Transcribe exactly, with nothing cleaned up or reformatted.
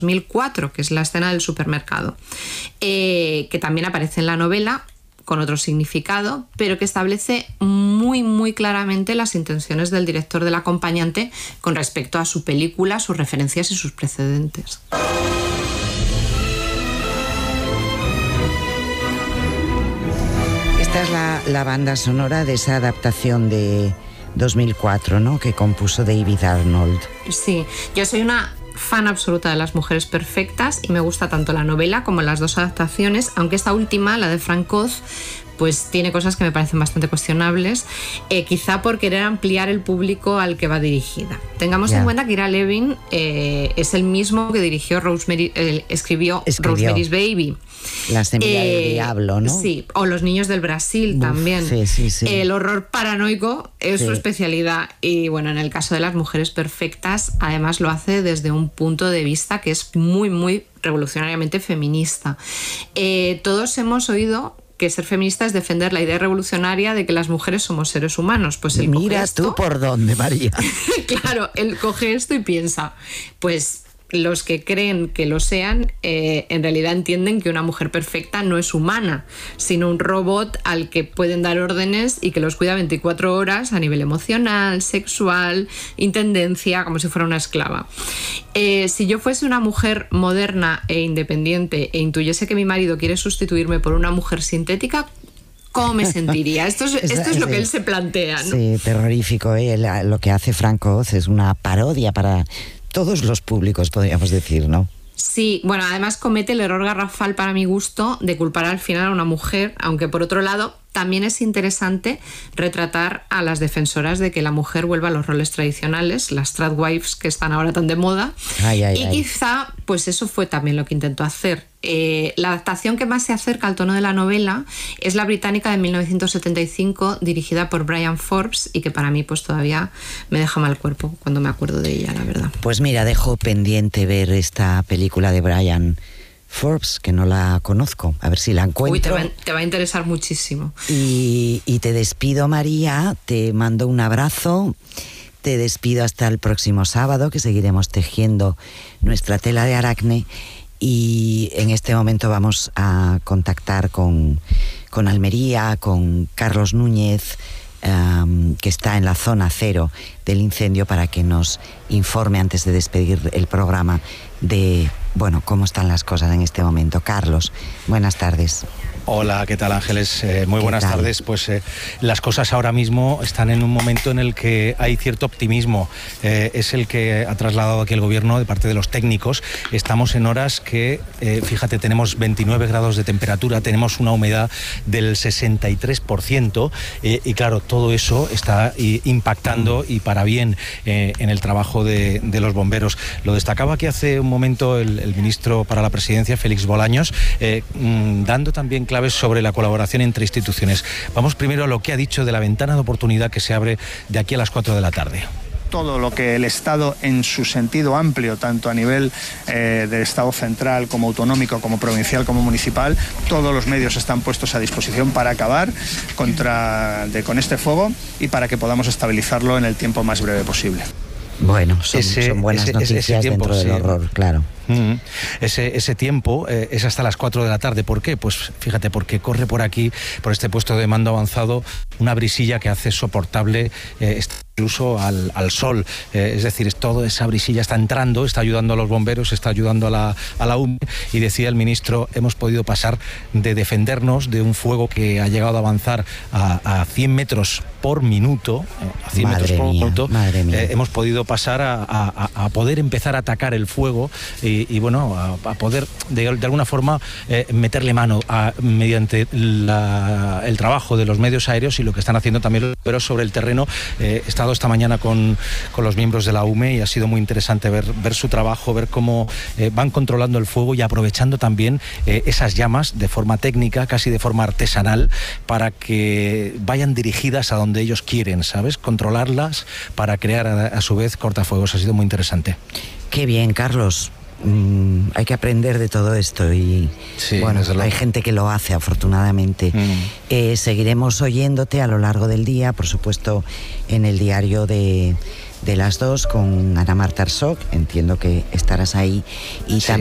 mil cuatro, que es la escena del supermercado, eh, que también aparece en la novela con otro significado, pero que establece muy, muy claramente las intenciones del director del acompañante con respecto a su película, sus referencias y sus precedentes. Esta es la, la banda sonora de esa adaptación de dos mil cuatro, ¿no?, que compuso David Arnold. Sí, yo soy una fan absoluta de Las mujeres perfectas y me gusta tanto la novela como las dos adaptaciones, aunque esta última, la de Frank Oz, pues tiene cosas que me parecen bastante cuestionables, eh, quizá por querer ampliar el público al que va dirigida. Tengamos yeah. en cuenta que Ira Levin eh, es el mismo que dirigió Rosemary, eh, escribió, escribió Rosemary's Baby. La semilla eh, del diablo, ¿no? Sí, o Los niños del Brasil. Uf, también. Sí, sí, sí. El horror paranoico es sí. su especialidad. Y bueno, en el caso de Las mujeres perfectas, además lo hace desde un punto de vista que es muy, muy revolucionariamente feminista. Eh, todos hemos oído que ser feminista es defender la idea revolucionaria de que las mujeres somos seres humanos. Pues él Mira coge esto, tú por dónde, María. Claro, él coge esto y piensa, pues los que creen que lo sean, eh, en realidad entienden que una mujer perfecta no es humana, sino un robot al que pueden dar órdenes y que los cuida veinticuatro horas a nivel emocional, sexual, intendencia, como si fuera una esclava. Eh, si yo fuese una mujer moderna e independiente e intuyese que mi marido quiere sustituirme por una mujer sintética, ¿cómo me sentiría? Esto es, esto es lo que él se plantea, ¿no? Sí, terrorífico, ¿eh? Lo que hace Frank Oz es una parodia para todos los públicos, podríamos decir, ¿no? Sí, bueno, además comete el error garrafal para mi gusto de culpar al final a una mujer, aunque por otro lado también es interesante retratar a las defensoras de que la mujer vuelva a los roles tradicionales, las tradwives que están ahora tan de moda. Ay, ay, y ay. quizá pues eso fue también lo que intentó hacer. Eh, la adaptación que más se acerca al tono de la novela es la británica de mil novecientos setenta y cinco, dirigida por Bryan Forbes, y que para mí pues todavía me deja mal cuerpo cuando me acuerdo de ella, la verdad. Pues mira, dejo pendiente ver esta película de Bryan Forbes, que no la conozco, a ver si la encuentro. Uy, te va, te va a interesar muchísimo. Y, y te despido, María, te mando un abrazo, te despido hasta el próximo sábado, que seguiremos tejiendo nuestra tela de aracne, y en este momento vamos a contactar con, con Almería, con Carlos Núñez, um, que está en la zona cero del incendio, para que nos informe antes de despedir el programa de, bueno, cómo están las cosas en este momento. Carlos, buenas tardes. Hola, ¿qué tal, Ángeles? Eh, muy buenas tal? tardes. Pues eh, las cosas ahora mismo están en un momento en el que hay cierto optimismo. Eh, es el que ha trasladado aquí el gobierno de parte de los técnicos. Estamos en horas que, eh, fíjate, tenemos veintinueve grados de temperatura, tenemos una humedad del sesenta y tres por ciento eh, y claro, todo eso está y, impactando y para bien eh, en el trabajo de, de los bomberos. Lo destacaba aquí hace un momento el, el ministro para la Presidencia, Félix Bolaños, eh, mmm, dando también claves sobre la colaboración entre instituciones. Vamos primero a lo que ha dicho de la ventana de oportunidad que se abre de aquí a las cuatro de la tarde. Todo lo que el Estado en su sentido amplio, tanto a nivel eh, del Estado central como autonómico, como provincial, como municipal, todos los medios están puestos a disposición para acabar contra, de, con este fuego y para que podamos estabilizarlo en el tiempo más breve posible. Bueno, son, ese, son buenas ese, noticias ese tiempo, dentro del sí. horror, claro. Mm-hmm. Ese, ese tiempo eh, es hasta las cuatro de la tarde. ¿Por qué? Pues fíjate, porque corre por aquí, por este puesto de mando avanzado, una brisilla que hace soportable eh, este incluso al, al sol, eh, es decir, es toda esa brisilla está entrando, está ayudando a los bomberos, está ayudando a la, a la U M E, y decía el ministro, hemos podido pasar de defendernos de un fuego que ha llegado a avanzar a, a cien metros por minuto, a cien madre metros por mía, minuto, madre mía. Eh, hemos podido pasar a, a, a poder empezar a atacar el fuego y, y bueno, a, a poder de, de alguna forma eh, meterle mano a, mediante la, el trabajo de los medios aéreos y lo que están haciendo también los bomberos sobre el terreno. Eh, he estado esta mañana con, con los miembros de la U M E y ha sido muy interesante ver, ver su trabajo, ver cómo eh, van controlando el fuego y aprovechando también eh, esas llamas de forma técnica, casi de forma artesanal, para que vayan dirigidas a donde ellos quieren, ¿sabes? Controlarlas para crear a, a su vez cortafuegos. Ha sido muy interesante. Qué bien, Carlos. Mm, hay que aprender de todo esto y sí, bueno, hay gente que lo hace, afortunadamente. Mm. Eh, seguiremos oyéndote a lo largo del día, por supuesto, en el diario de, de las dos con Ana Marta Arsok, entiendo que estarás ahí, y sí. también